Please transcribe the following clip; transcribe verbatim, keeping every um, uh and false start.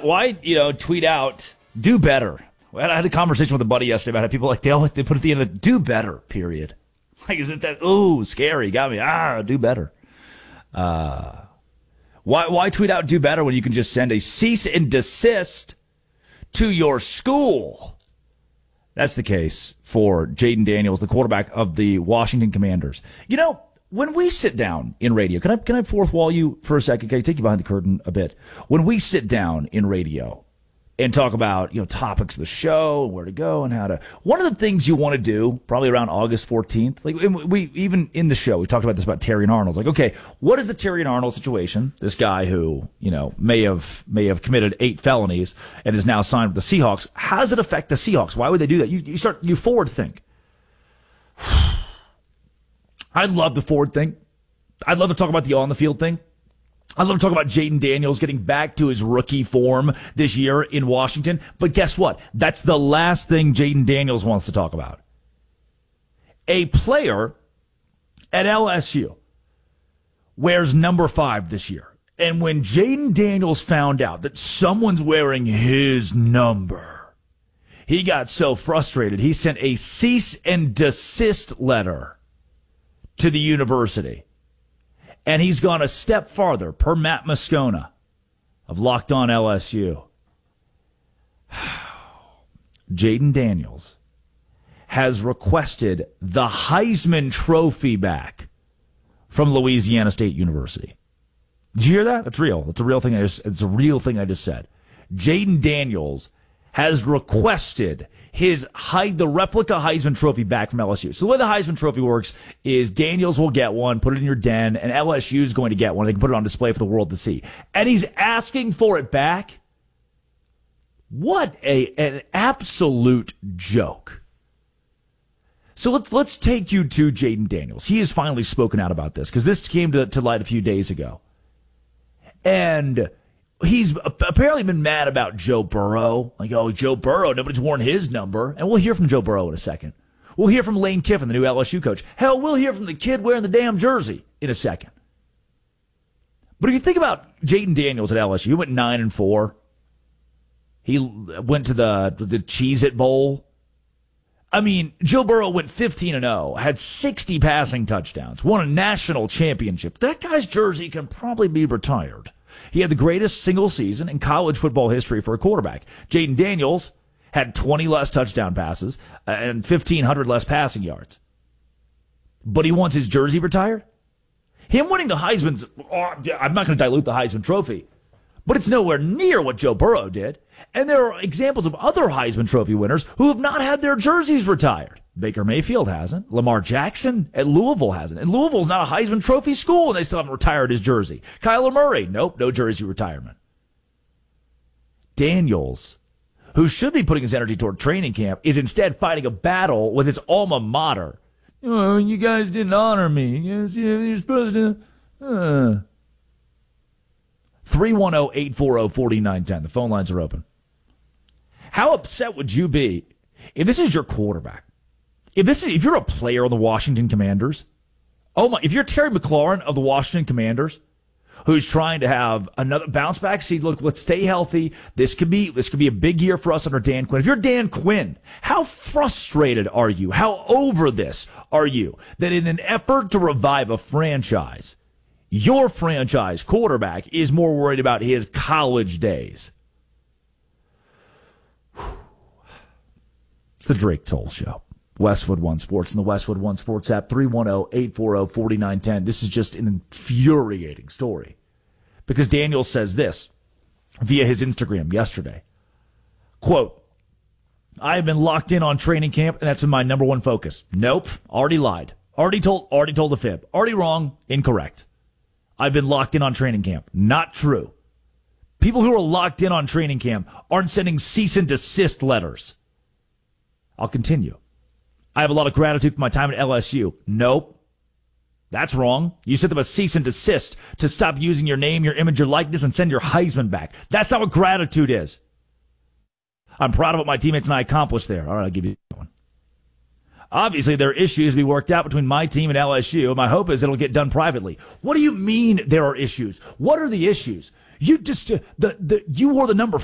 why, you know, tweet out, do better. I had a conversation with a buddy yesterday about how people like, they always, they put at the end of the, do better, period. Like, isn't that, ooh, scary, got me, ah, do better. Uh, why, why tweet out do better when you can just send a cease and desist to your school? That's the case for Jayden Daniels, the quarterback of the Washington Commanders. You know, when we sit down in radio, can I can I fourth wall you for a second? Can I take you behind the curtain a bit? When we sit down in radio and talk about, you know, topics of the show, where to go and how to, one of the things you want to do, probably around August fourteenth, like we, even in the show, we talked about this about Terrion Arnold. Like, okay, what is the Terrion Arnold situation? This guy who, you know, may have, may have committed eight felonies and is now signed with the Seahawks. How does it affect the Seahawks? Why would they do that? You, you start, you forward think. I'd love the forward thing. I'd love to talk about the on-the-field thing. I'd love to talk about Jayden Daniels getting back to his rookie form this year in Washington. But guess what? That's the last thing Jayden Daniels wants to talk about. A player at L S U wears number five this year. And when Jayden Daniels found out that someone's wearing his number, he got so frustrated, he sent a cease and desist letter to the university. And he's gone a step farther, per Matt Moscona of Locked On L S U. Jayden Daniels has requested the Heisman Trophy back from Louisiana State University. Did you hear that? That's real. It's a real thing. I just, it's a real thing I just said. Jayden Daniels has requested his the replica Heisman Trophy back from L S U. So the way the Heisman Trophy works is Daniels will get one, put it in your den, and L S U is going to get one. They can put it on display for the world to see. And he's asking for it back? What a an absolute joke. So let's let's take you to Jayden Daniels. He has finally spoken out about this because this came to, to light a few days ago. And he's apparently been mad about Joe Burrow. Like, oh, Joe Burrow, nobody's worn his number. And we'll hear from Joe Burrow in a second. We'll hear from Lane Kiffin, the new L S U coach. Hell, we'll hear from the kid wearing the damn jersey in a second. But if you think about Jayden Daniels at L S U, he went nine and four. He went to the the Cheez-It Bowl. I mean, Joe Burrow went fifteen and oh, had sixty passing touchdowns, won a national championship. That guy's jersey can probably be retired. He had the greatest single season in college football history for a quarterback. Jayden Daniels had twenty less touchdown passes and fifteen hundred less passing yards. But he wants his jersey retired? Him winning the Heisman's, oh, I'm not going to dilute the Heisman Trophy, but it's nowhere near what Joe Burrow did. And there are examples of other Heisman Trophy winners who have not had their jerseys retired. Baker Mayfield hasn't. Lamar Jackson at Louisville hasn't. And Louisville's not a Heisman Trophy school, and they still haven't retired his jersey. Kyler Murray, nope, no jersey retirement. Daniels, who should be putting his energy toward training camp, is instead fighting a battle with his alma mater. Oh, you guys didn't honor me. You're supposed to... Uh. three one zero, eight four zero, four nine one zero. The phone lines are open. How upset would you be if this is your quarterback? If this is, if you're a player of the Washington Commanders, oh my, if you're Terry McLaurin of the Washington Commanders, who's trying to have another bounce back, see, look, let's stay healthy. This could be, this could be a big year for us under Dan Quinn. If you're Dan Quinn, how frustrated are you? How over this are you that in an effort to revive a franchise, your franchise quarterback is more worried about his college days? It's the Drake Toll Show. Westwood One Sports and the Westwood One Sports app, three one zero, eight four zero, four nine one zero. This is just an infuriating story because Daniel says this via his Instagram yesterday. Quote, I have been locked in on training camp, and that's been my number one focus. Nope, already lied. Already told, already told a fib. Already wrong, incorrect. I've been locked in on training camp. Not true. People who are locked in on training camp aren't sending cease and desist letters. I'll continue. I have a lot of gratitude for my time at L S U. Nope. That's wrong. You sent them a cease and desist to stop using your name, your image, your likeness, and send your Heisman back. That's not what gratitude is. I'm proud of what my teammates and I accomplished there. All right, I'll give you that one. Obviously, there are issues to be worked out between my team and L S U. My hope is it'll get done privately. What do you mean there are issues? What are the issues? You just uh, the the you wore the number